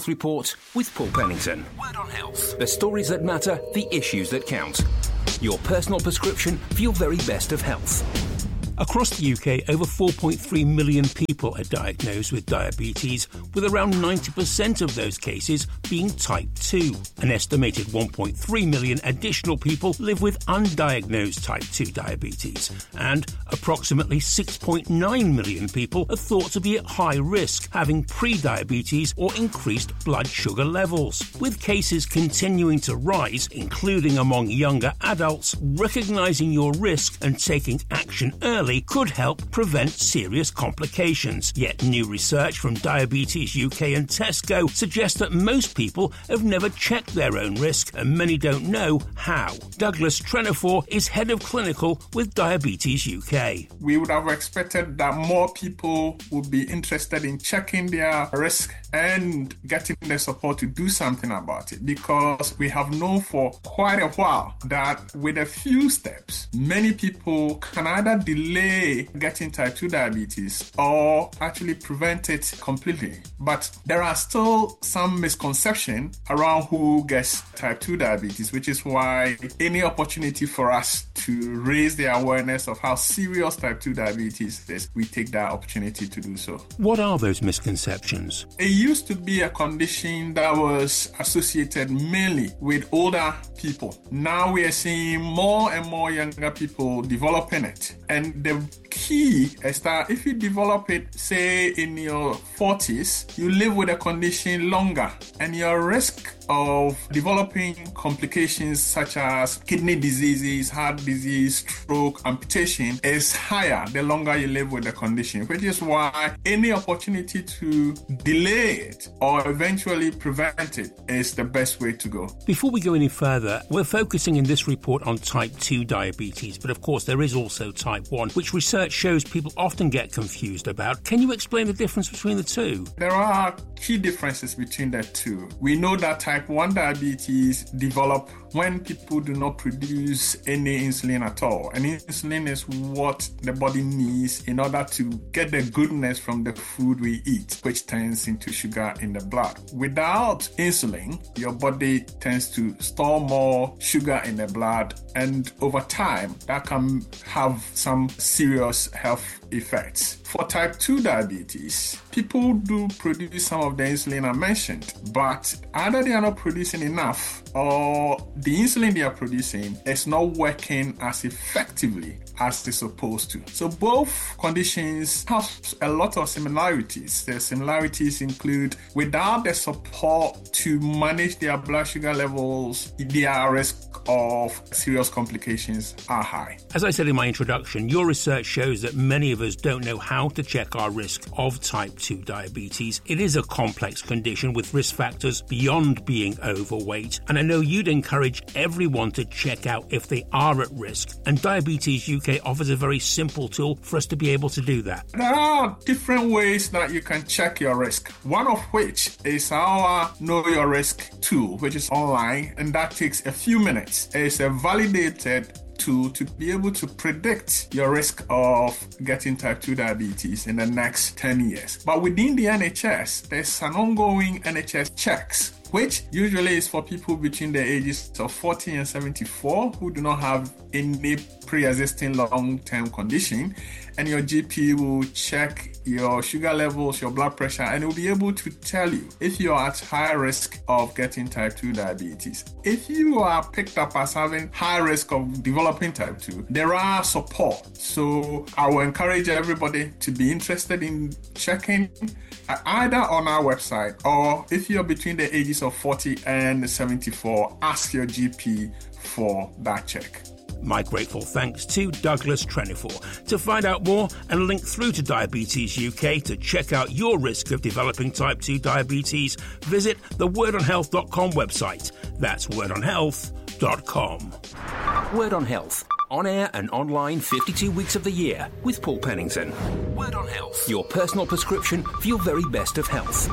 Health Report with Paul Pennington. Word on Health. The stories that matter, the issues that count. Your personal prescription for your very best of health. Across the UK, over 4.3 million people are diagnosed with diabetes, with around 90% of those cases being type 2. An estimated 1.3 million additional people live with undiagnosed type 2 diabetes, and approximately 6.9 million people are thought to be at high risk, having pre-diabetes or increased blood sugar levels. With cases continuing to rise, including among younger adults, recognising your risk and taking action early could help prevent serious complications. Yet new research from Diabetes UK and Tesco suggests that most people have never checked their own risk, and many don't know how. Douglas Trenifor is head of clinical with Diabetes UK. We would have expected that more people would be interested in checking their risk and getting the support to do something about it, because we have known for quite a while that with a few steps, many people can either delay getting type 2 diabetes or actually prevent it completely. But there are still some misconception around who gets type 2 diabetes, which is why any opportunity for us to raise the awareness of how serious type 2 diabetes is, we take that opportunity to do so. What are those misconceptions? It used to be a condition that was associated mainly with older people. Now we are seeing more and more younger people developing it. And the key is that if you develop it, say in your 40s, you live with a condition longer, and your risk of developing complications such as kidney diseases, heart disease, stroke, amputation is higher the longer you live with the condition, which is why any opportunity to delay it or eventually prevent it is the best way to go. Before we go any further, we're focusing in this report on type 2 diabetes, but of course there is also type 1, which research shows people often get confused about. Can you explain the difference between the two? There are key differences between the two. We know that type 1 diabetes develop when people do not produce any insulin at all. And insulin is what the body needs in order to get the goodness from the food we eat, which turns into sugar in the blood. Without insulin, your body tends to store more sugar in the blood, and over time, that can have some serious health effects. For type 2 diabetes, people do produce some of the insulin I mentioned, but either they are not producing enough or the insulin they are producing is not working as effectively as they're supposed to. So both conditions have a lot of similarities. The similarities include without the support to manage their blood sugar levels, their risk of serious complications are high. As I said in my introduction, your research shows that many of us don't know how to check our risk of type 2 diabetes. It is a complex condition with risk factors beyond being overweight, and I know you'd encourage everyone to check out if they are at risk, and Diabetes UK offers a very simple tool for us to be able to do that. There are different ways that you can check your risk, one of which is our Know Your Risk tool, which is online, and that takes a few minutes. It's a validated tool to be able to predict your risk of getting type 2 diabetes in the next 10 years. But within the NHS, there's an ongoing NHS checks, which usually is for people between the ages of 40 and 74 who do not have any pre-existing long-term condition, and your GP will check your sugar levels, your blood pressure, and it will be able to tell you if you are at high risk of getting type 2 diabetes. If you are picked up as having high risk of developing type 2, there are support. So I will encourage everybody to be interested in checking either on our website, or if you're between the ages of 40 and 74, ask your GP for that check. My grateful thanks to Douglas Trenifor. To find out more and link through to Diabetes UK to check out your risk of developing type 2 diabetes, visit the wordonhealth.com website. That's wordonhealth.com. Word on Health. On air and online 52 weeks of the year with Paul Pennington. Word on Health. Your personal prescription for your very best of health.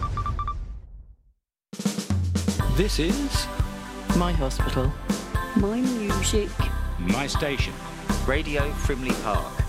This is My Hospital. My music. My Station. Radio Frimley Park.